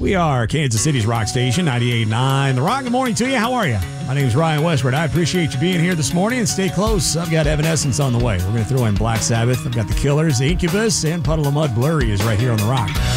We are Kansas City's rock station, 98.9 The Rock. Good morning to you. How are you? My name is Ryan Westward. I appreciate you being here this morning, and stay close. I've got Evanescence on the way. We're going to throw in Black Sabbath. I've got the Killers, Incubus, and Puddle of Mud Blurry is right here on The Rock.